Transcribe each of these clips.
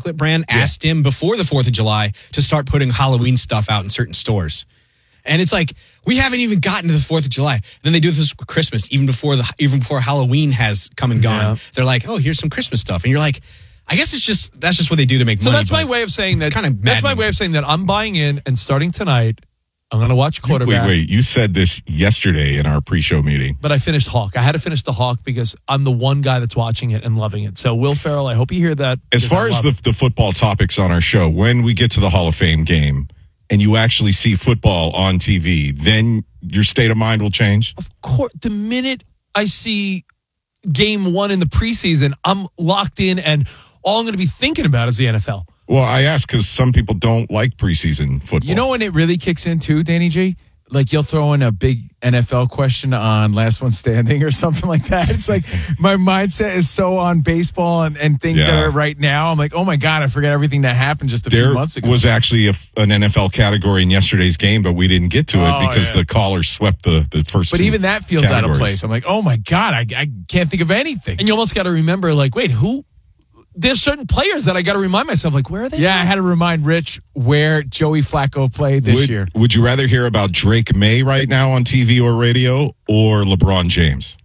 chocolate brand, asked him before the 4th of July to start putting Halloween stuff out in certain stores. And it's like, we haven't even gotten to the 4th of July. And then they do this with Christmas, even before Halloween has come and gone. Yeah. They're like, oh, here's some Christmas stuff. And you're like, I guess that's just what they do to make money. So that's my way of saying that. That's my way of saying that I'm buying in, and starting tonight, I'm going to watch quarterback. Wait. You said this yesterday in our pre-show meeting. But I finished Hawk. I had to finish the Hawk because I'm the one guy that's watching it and loving it. So, Will Ferrell, I hope you hear that. As far as the football topics on our show, when we get to the Hall of Fame game and you actually see football on TV, then your state of mind will change? Of course. The minute I see game 1 in the preseason, I'm locked in, and all I'm going to be thinking about is the NFL. Well, I ask because some people don't like preseason football. You know when it really kicks in too, Danny G? Like you'll throw in a big NFL question on Last One Standing or something like that. It's like my mindset is so on baseball and things that are right now. I'm like, oh my God, I forget everything that happened just a few months ago. There was actually an NFL category in yesterday's game, but we didn't get to it because the callers swept the first But even that feels out of place. I'm like, oh my God, I can't think of anything. And you almost got to remember, like, wait, who? There's certain players that I got to remind myself, like, where are they? Yeah, I had to remind Rich where Joey Flacco played this year. Would you rather hear about Drake May right now on TV or radio or LeBron James?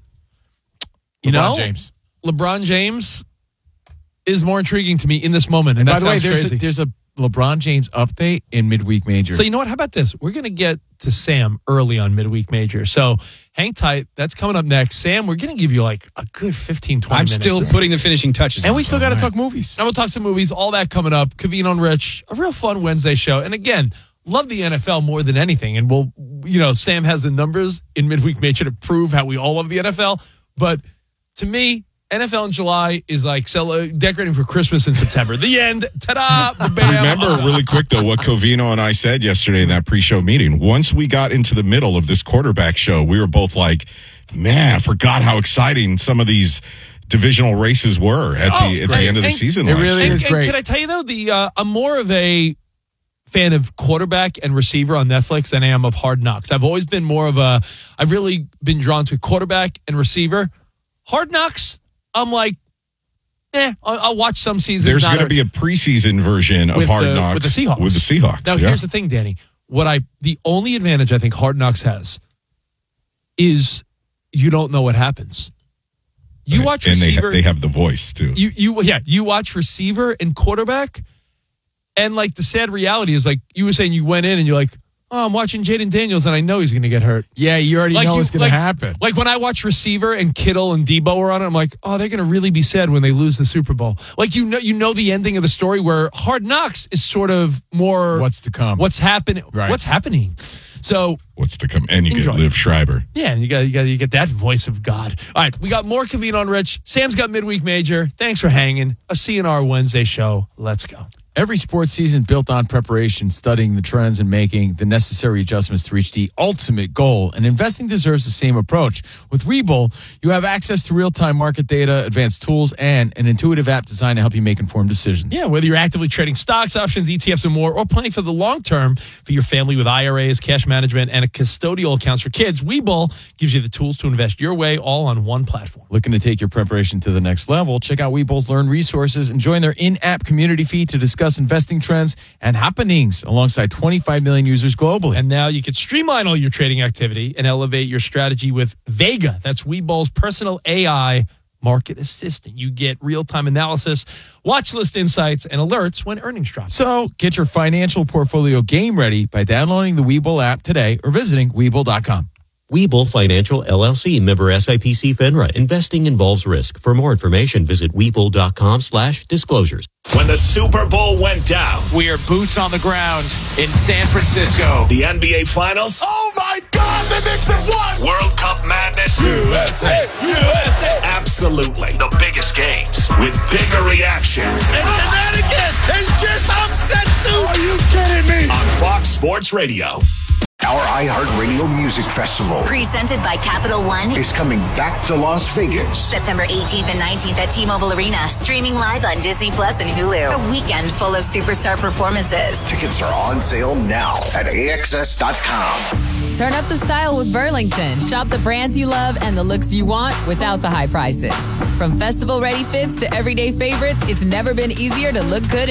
LeBron James is more intriguing to me in this moment. And by the way, there's a LeBron James update in Midweek Major. So you know what? How about this? We're going to get to Sam early on Midweek Major. So hang tight. That's coming up next. Sam, we're going to give you like a good 15, 20 minutes. I'm still putting the finishing touches on. And we still got to talk movies. And we'll talk some movies. All that coming up. Covino and Rich, a real fun Wednesday show. And again, love the NFL more than anything. And Sam has the numbers in Midweek Major to prove how we all love the NFL. But to me, NFL in July is like decorating for Christmas in September. The end. Ta-da. Bam. Remember really quick, though, what Covino and I said yesterday in that pre-show meeting. Once we got into the middle of this quarterback show, we were both like, man, I forgot how exciting some of these divisional races were at the end of the season last year. It really is great. And can I tell you, though, I'm more of a fan of quarterback and receiver on Netflix than I am of Hard Knocks. I've always been I've really been drawn to quarterback and receiver. Hard Knocks, I'm like, I'll watch some seasons. There's going to be a preseason version of Hard Knocks with the Seahawks. Now, here's the thing, Danny. The only advantage I think Hard Knocks has is you don't know what happens. You watch receiver. And they have the voice, too. You watch receiver and quarterback, and like the sad reality is, like you were saying, you went in and you're like, oh, I'm watching Jaden Daniels and I know he's going to get hurt. Yeah, you already know what's going to happen. Like when I watch receiver and Kittle and Debo are on it, I'm like, oh, they're going to really be sad when they lose the Super Bowl. Like you know the ending of the story, where Hard Knocks is sort of more what's to come, what's happening, right. What's happening. So what's to come, and you get Liv Schreiber. Yeah, and you get that voice of God. All right, we got more Covino on Rich. Sam's got Midweek Major. Thanks for hanging. A CNR Wednesday show. Let's go. Every sports season built on preparation, studying the trends, and making the necessary adjustments to reach the ultimate goal. And investing deserves the same approach. With Webull, you have access to real-time market data, advanced tools, and an intuitive app designed to help you make informed decisions. Yeah, whether you're actively trading stocks, options, ETFs, and more, or planning for the long term for your family with IRAs, cash management, and custodial accounts for kids, Webull gives you the tools to invest your way, all on one platform. Looking to take your preparation to the next level? Check out Webull's Learn resources and join their in-app community feed to discuss investing trends and happenings alongside 25 million users globally. And now you can streamline all your trading activity and elevate your strategy with Vega. That's Webull's personal AI market assistant. You get real-time analysis, watch list insights, and alerts when earnings drop. So get your financial portfolio game ready by downloading the Webull app today or visiting Webull.com. Webull Financial LLC, member SIPC FINRA. Investing involves risk. For more information, visit Webull.com/disclosures. When the Super Bowl went down, we are boots on the ground in San Francisco. The NBA Finals. Oh my God, the Knicks have won! World Cup madness. USA! USA! Absolutely. The biggest games with bigger reactions. And that again is just upset, dude. Are you kidding me? On Fox Sports Radio. Our iHeartRadio Music Festival, presented by Capital One, is coming back to Las Vegas. September 18th and 19th at T-Mobile Arena. Streaming live on Disney Plus and Hulu. A weekend full of superstar performances. Tickets are on sale now at AXS.com. Turn up the style with Burlington. Shop the brands you love and the looks you want without the high prices. From festival-ready fits to everyday favorites, it's never been easier to look good